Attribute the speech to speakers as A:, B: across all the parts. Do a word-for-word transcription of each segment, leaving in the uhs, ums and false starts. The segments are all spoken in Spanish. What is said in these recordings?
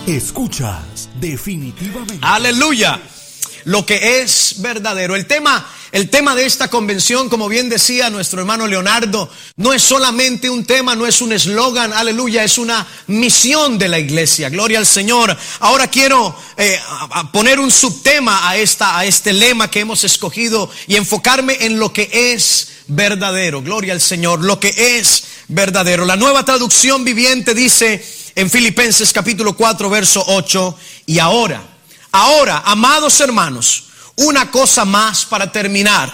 A: Escuchas definitivamente.
B: Aleluya. Lo que es verdadero. El tema, el tema de esta convención, como bien decía nuestro hermano Leonardo, no es solamente un tema, no es un eslogan, aleluya, es una misión de la iglesia. Gloria al Señor. Ahora quiero eh, a, a poner un subtema a, esta, a este lema que hemos escogido y enfocarme en lo que es verdadero. Gloria al Señor, lo que es verdadero. La Nueva Traducción Viviente dice en Filipenses capítulo cuatro, verso ocho, y ahora, ahora, amados hermanos, una cosa más para terminar.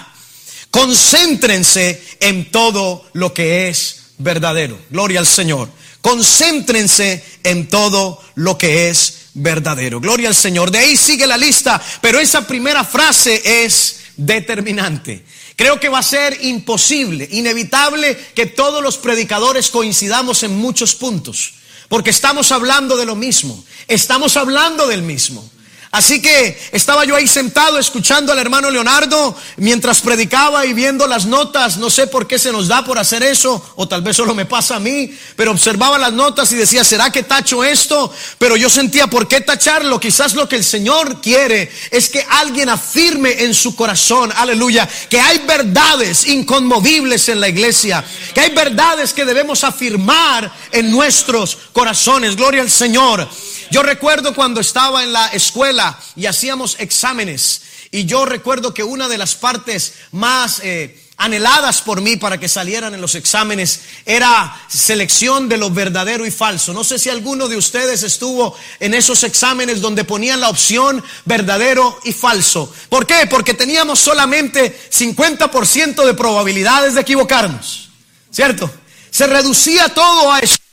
B: Concéntrense en todo lo que es verdadero. Gloria al Señor. Concéntrense en todo lo que es verdadero. Gloria al Señor. De ahí sigue la lista, pero esa primera frase es determinante. Creo que va a ser imposible, inevitable que todos los predicadores coincidamos en muchos puntos, porque estamos hablando de lo mismo, estamos hablando del mismo. Así que estaba yo ahí sentado escuchando al hermano Leonardo mientras predicaba y viendo las notas. No sé por qué se nos da por hacer eso, o tal vez solo me pasa a mí, pero observaba las notas y decía, ¿será que tacho esto? Pero yo sentía, ¿por qué tacharlo? Quizás lo que el Señor quiere es que alguien afirme en su corazón, aleluya, que hay verdades inconmovibles en la iglesia, que hay verdades que debemos afirmar en nuestros corazones. Gloria al Señor. Yo recuerdo cuando estaba en la escuela y hacíamos exámenes, y yo recuerdo que una de las partes más eh, anheladas por mí para que salieran en los exámenes era selección de lo verdadero y falso. No sé si alguno de ustedes estuvo en esos exámenes donde ponían la opción verdadero y falso. ¿Por qué? Porque teníamos solamente cincuenta por ciento de probabilidades de equivocarnos, ¿cierto? Se reducía todo a eso,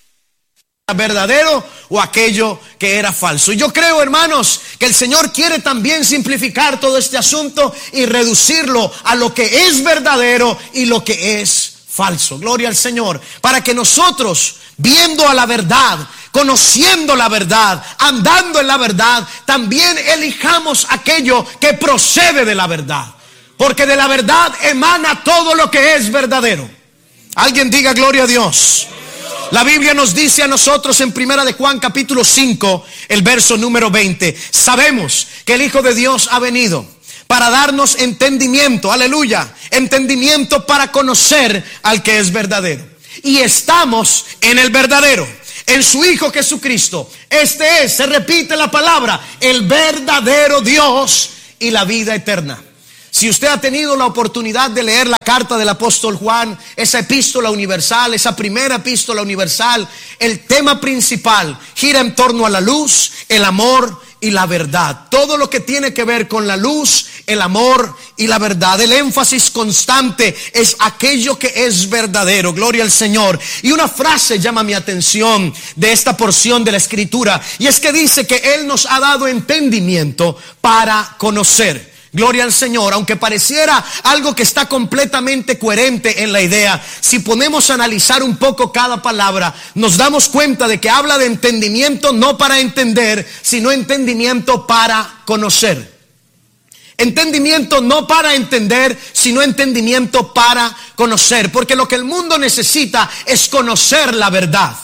B: verdadero o aquello que era falso. Y yo creo, hermanos, que el Señor quiere también simplificar todo este asunto y reducirlo a lo que es verdadero y lo que es falso. Gloria al Señor. Para que nosotros, viendo a la verdad, conociendo la verdad, andando en la verdad, también elijamos aquello que procede de la verdad. Porque de la verdad emana todo lo que es verdadero. Alguien diga gloria a Dios. La Biblia nos dice a nosotros en Primera de Juan capítulo cinco, el verso número veinte. Sabemos que el Hijo de Dios ha venido para darnos entendimiento, aleluya, entendimiento para conocer al que es verdadero. Y estamos en el verdadero, en su Hijo Jesucristo. Este es, se repite la palabra, el verdadero Dios y la vida eterna. Si usted ha tenido la oportunidad de leer la carta del apóstol Juan, esa epístola universal, esa primera epístola universal, el tema principal gira en torno a la luz, el amor y la verdad. Todo lo que tiene que ver con la luz, el amor y la verdad. El énfasis constante es aquello que es verdadero. Gloria al Señor. Y una frase llama mi atención de esta porción de la Escritura, y es que dice que Él nos ha dado entendimiento para conocer. Gloria al Señor. Aunque pareciera algo que está completamente coherente en la idea, si ponemos a analizar un poco cada palabra, nos damos cuenta de que habla de entendimiento no para entender, sino entendimiento para conocer. Entendimiento no para entender, sino entendimiento para conocer. Porque lo que el mundo necesita es conocer la verdad.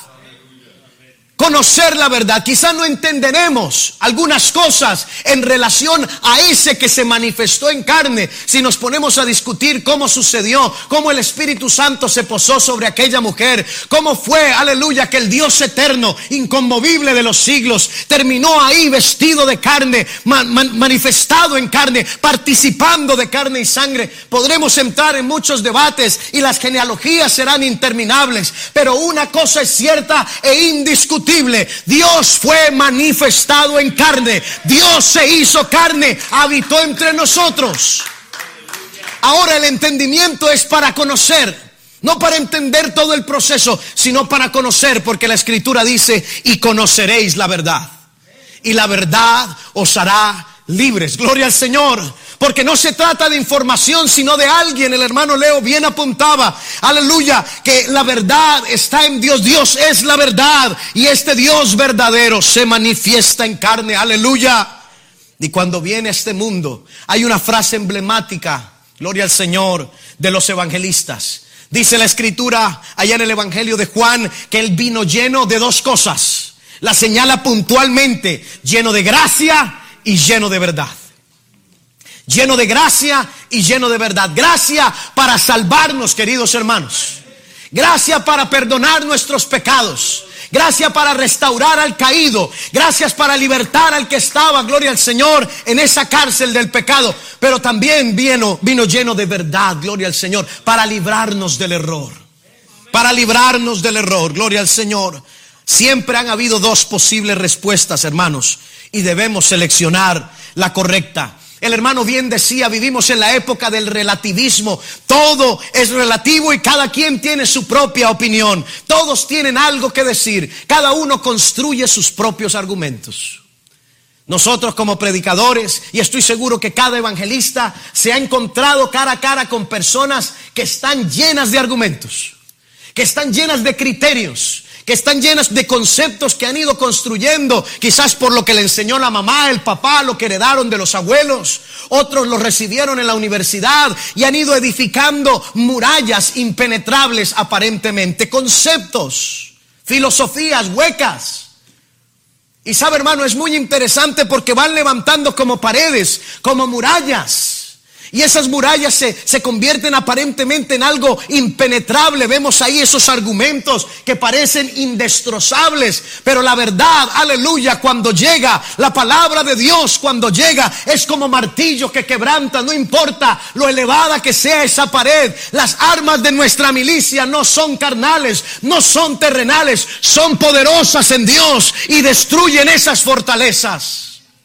B: Conocer la verdad. Quizás no entenderemos algunas cosas en relación a ese que se manifestó en carne si nos ponemos a discutir cómo sucedió, cómo el Espíritu Santo se posó sobre aquella mujer, cómo fue, aleluya, que el Dios eterno, inconmovible de los siglos, terminó ahí vestido de carne, man, man, manifestado en carne, participando de carne y sangre. Podremos entrar en muchos debates y las genealogías serán interminables, pero una cosa es cierta e indiscutible: Dios fue manifestado en carne. Dios se hizo carne, habitó entre nosotros. Ahora el entendimiento es para conocer, no para entender todo el proceso, sino para conocer, porque la Escritura dice: y conoceréis la verdad, y la verdad os hará libres. Gloria al Señor. Porque no se trata de información, sino de alguien. El hermano Leo bien apuntaba, aleluya, que la verdad está en Dios. Dios es la verdad, y este Dios verdadero se manifiesta en carne, aleluya. Y cuando viene a este mundo, hay una frase emblemática, gloria al Señor, de los evangelistas. Dice la Escritura allá en el Evangelio de Juan que Él vino lleno de dos cosas: La señala puntualmente, lleno de gracia y lleno de verdad. Lleno de gracia y lleno de verdad. Gracia para salvarnos, queridos hermanos. Gracia para perdonar nuestros pecados. Gracia para restaurar al caído. Gracias para libertar al que estaba, gloria al Señor, en esa cárcel del pecado. Pero también vino, vino lleno de verdad, gloria al Señor, para librarnos del error. Para librarnos del error, gloria al Señor. Siempre han habido dos posibles respuestas, hermanos, y debemos seleccionar la correcta. El hermano bien decía, vivimos en la época del relativismo. Todo es relativo y cada quien tiene su propia opinión. Todos tienen algo que decir. Cada uno construye sus propios argumentos. Nosotros como predicadores, y estoy seguro que cada evangelista se ha encontrado cara a cara con personas que están llenas de argumentos, que están llenas de criterios, que están llenas de conceptos que han ido construyendo, quizás por lo que le enseñó la mamá, el papá, lo que heredaron de los abuelos. Otros lo recibieron en la universidad y han ido edificando murallas impenetrables aparentemente, conceptos, filosofías huecas. Y sabe, hermano, es muy interesante porque van levantando como paredes, como murallas. Y esas murallas se, se convierten aparentemente en algo impenetrable. Vemos ahí esos argumentos que parecen indestrozables. Pero la verdad, aleluya, cuando llega la palabra de Dios, cuando llega, es como martillo que quebranta. No importa lo elevada que sea esa pared. Las armas de nuestra milicia no son carnales, no son terrenales, son poderosas en Dios y destruyen esas fortalezas.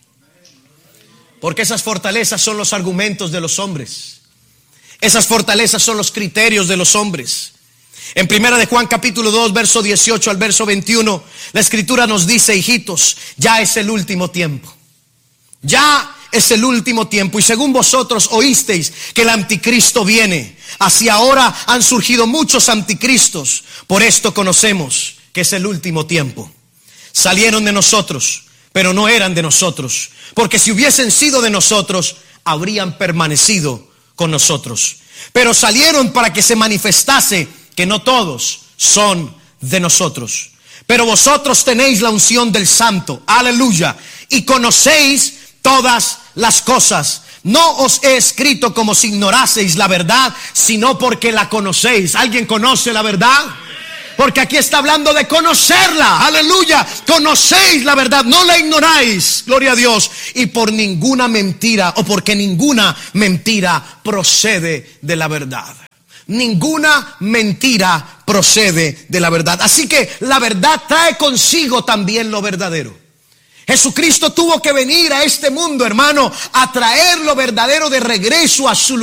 B: Porque esas fortalezas son los argumentos de los hombres. Esas fortalezas son los criterios de los hombres. En primera de Juan capítulo dos, verso dieciocho al verso veintiuno, la escritura nos dice, hijitos, ya es el último tiempo. Ya es el último tiempo. Y según vosotros oísteis que el anticristo viene, así ahora han surgido muchos anticristos. Por esto conocemos que es el último tiempo. Salieron de nosotros, pero no eran de nosotros. Porque si hubiesen sido de nosotros, habrían permanecido con nosotros. Pero salieron para que se manifestase que no todos son de nosotros. Pero vosotros tenéis la unción del Santo, aleluya, y conocéis todas las cosas. No os he escrito como si ignoraseis la verdad, sino porque la conocéis. ¿Alguien conoce la verdad? Porque aquí está hablando de conocerla, aleluya, conocéis la verdad, no la ignoráis, gloria a Dios, y por ninguna mentira, o porque ninguna mentira procede de la verdad. Ninguna mentira procede de la verdad. Así que la verdad trae consigo también lo verdadero. Jesucristo tuvo que venir a este mundo, hermano, a traer lo verdadero de regreso a su lugar.